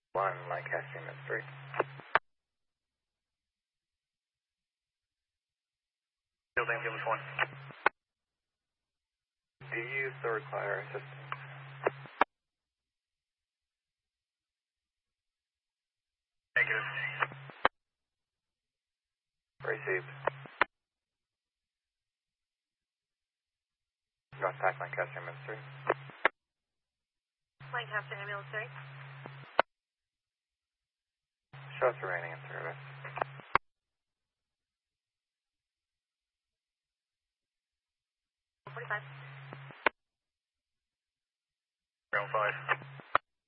1, Lancaster, Mid-3. Field ambulance 1. Do you still require assistance? Negative. Received. Northpack, Lancaster, Mid-3. Lancaster, ambulance 3. Show us remaining in service. Forty-five. Ground 5.